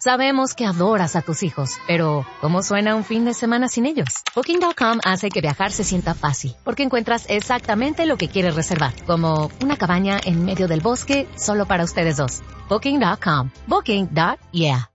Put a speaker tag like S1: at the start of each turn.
S1: Sabemos que adoras a tus hijos, pero ¿cómo suena un fin de semana sin ellos? Booking.com hace que viajar se sienta fácil, porque encuentras exactamente lo que quieres reservar, como una cabaña en medio del bosque solo para ustedes dos. Booking.com. Booking.yeah.